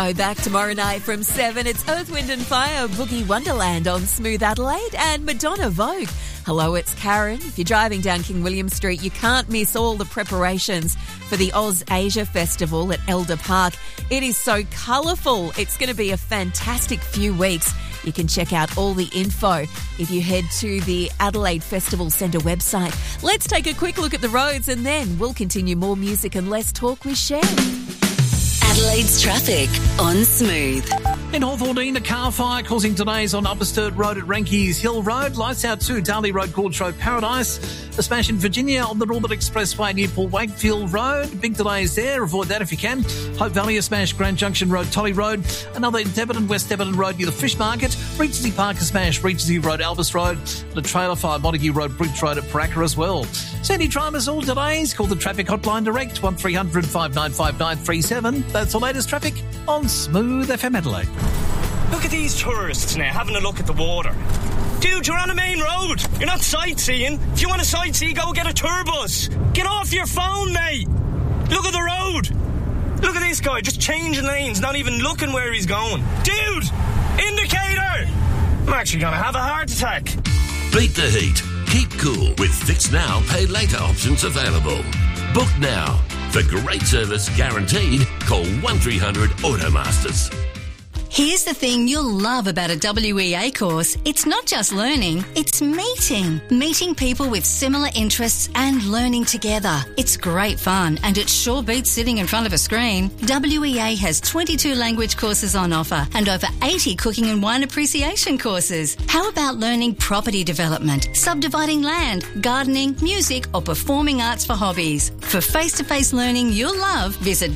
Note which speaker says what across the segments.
Speaker 1: Back tomorrow night from 7. It's Earth, Wind and Fire, Boogie Wonderland on Smooth Adelaide and Madonna Vogue. Hello, it's Karen. If you're driving down King William Street, you can't miss all the preparations for the Oz Asia Festival at Elder Park. It is so colourful. It's going to be a fantastic few weeks. You can check out all the info if you head to the Adelaide Festival Centre website. Let's take a quick look at the roads and then we'll continue more music and less talk with Cher.
Speaker 2: Adelaide's traffic on Smooth.
Speaker 3: In Hawthorne, a car fire causing delays on Upper Sturt Road at Rankies Hill Road. Lights out to Darley Road, Gorge Road, Paradise. A smash in Virginia on the Northern Expressway near Port Wakefield Road. Big delays there. Avoid that if you can. Hope Valley, a smash Grand Junction Road, Tolly Road. Another in Debenham, West Debenham Road near the Fish Market. Regency Park, a smash Regency Road, Albus Road. And a trailer fire Montague Road, Bridge Road at Paraka as well. So any dramas, all delays, call the traffic hotline direct 1300 595 937. That's the latest traffic on Smooth FM Adelaide.
Speaker 4: Look at these tourists now having a look at the water. Dude, you're on a main road. You're not sightseeing. If you want to sightsee, go get a tour bus. Get off your phone, mate. Look at the road. Look at this guy just changing lanes, not even looking where he's going. Dude, indicator. I'm actually going to have a heart attack.
Speaker 5: Beat the heat. Keep cool with Fix Now, Pay Later options available. Book now. For great service guaranteed, call 1300 Automasters.
Speaker 6: Here's the thing you'll love about a WEA course. It's not just learning, it's meeting. Meeting people with similar interests and learning together. It's great fun and it sure beats sitting in front of a screen. WEA has 22 language courses on offer and over 80 cooking and wine appreciation courses. How about learning property development, subdividing land, gardening, music or performing arts for hobbies? For face-to-face learning you'll love, visit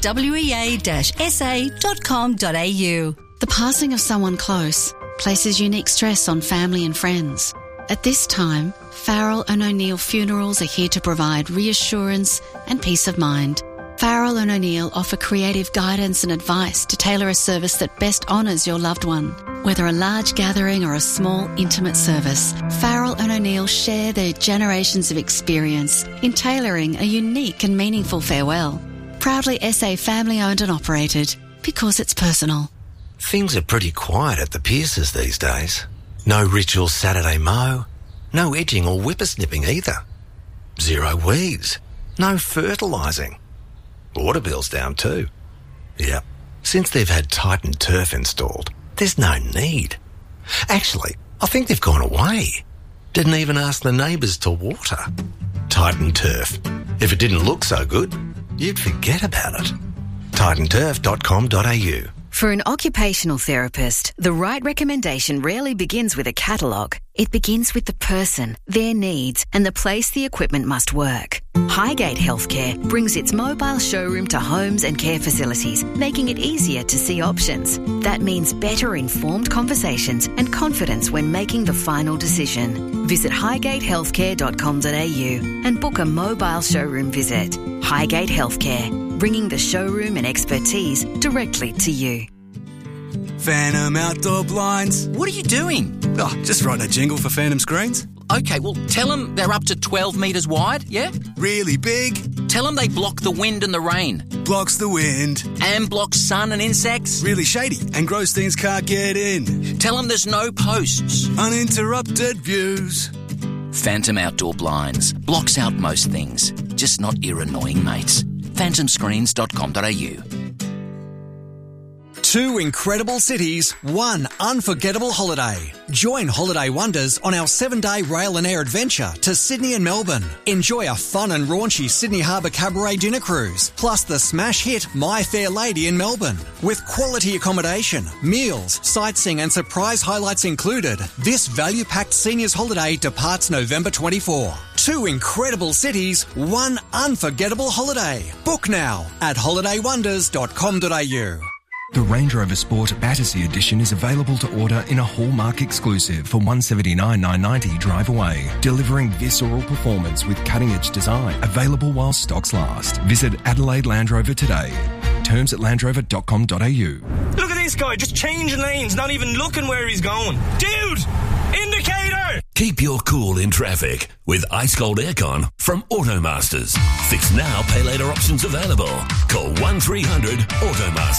Speaker 6: wea-sa.com.au.
Speaker 7: The passing of someone close places unique stress on family and friends. At this time, Farrell and O'Neill Funerals are here to provide reassurance and peace of mind. Farrell and O'Neill offer creative guidance and advice to tailor a service that best honours your loved one. Whether a large gathering or a small, intimate service, Farrell and O'Neill share their generations of experience in tailoring a unique and meaningful farewell. Proudly SA family-owned and operated, because it's personal.
Speaker 8: Things are pretty quiet at the Pierces these days. No ritual Saturday mow, no edging or whippersnipping either. Zero weeds, no fertilising. Water bill's down too. Yep, since they've had Titan Turf installed, there's no need. Actually, I think they've gone away. Didn't even ask the neighbours to water. Titan Turf. If it didn't look so good, you'd forget about it. titanturf.com.au.
Speaker 9: For an occupational therapist, the right recommendation rarely begins with a catalogue. It begins with the person, their needs, and the place the equipment must work. Highgate Healthcare brings its mobile showroom to homes and care facilities, making it easier to see options. That means better informed conversations and confidence when making the final decision. Visit highgatehealthcare.com.au and book a mobile showroom visit. Highgate Healthcare, bringing the showroom and expertise directly to you.
Speaker 10: Phantom Outdoor Blinds.
Speaker 11: What are you doing?
Speaker 10: Oh, just writing a jingle for Phantom Screens.
Speaker 11: Okay, well, tell them they're up to 12 metres wide, yeah?
Speaker 10: Really big.
Speaker 11: Tell them they block the wind and the rain.
Speaker 10: Blocks the wind.
Speaker 11: And blocks sun and insects.
Speaker 10: Really shady, and gross things can't get in.
Speaker 11: Tell them there's no posts.
Speaker 10: Uninterrupted views.
Speaker 11: Phantom Outdoor Blinds. Blocks out most things, just not your annoying mates. phantomscreens.com.au.
Speaker 12: Two incredible cities, one unforgettable holiday. Join Holiday Wonders on our 7-day rail and air adventure to Sydney and Melbourne. Enjoy a fun and raunchy Sydney Harbour Cabaret dinner cruise, plus the smash hit My Fair Lady in Melbourne. With quality accommodation, meals, sightseeing and surprise highlights included, this value-packed seniors holiday departs November 24. Two incredible cities, one unforgettable holiday. Book now at holidaywonders.com.au.
Speaker 13: The Range Rover Sport Battersea Edition is available to order in a Hallmark exclusive for $179,990 drive away, delivering visceral performance with cutting-edge design. Available while stocks last. Visit Adelaide Land Rover today. Terms at landrover.com.au.
Speaker 4: Look at this guy just changing lanes, not even looking where he's going. Dude, indicator!
Speaker 5: Keep your cool in traffic with Ice Cold Aircon from Automasters. Fix now, pay later options available. Call 1300 Automasters.